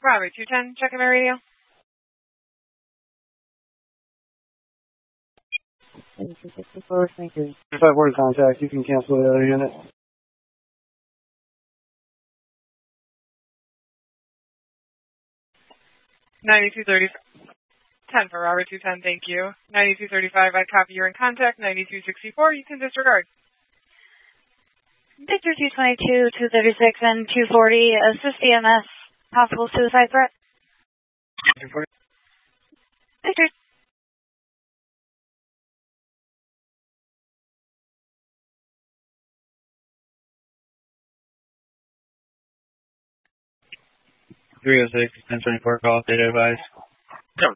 Robert, 210, checking my radio. 64, thank you. If I were to contact, you can cancel the other unit. $92.30. 10 for Robert, 210, thank you. $92.35, I copy you're in contact. $92.64, you can disregard. Victor 222, 236, and 240, assist EMS, possible suicide threat. 240. Victor. $306, 1024, call, data advice.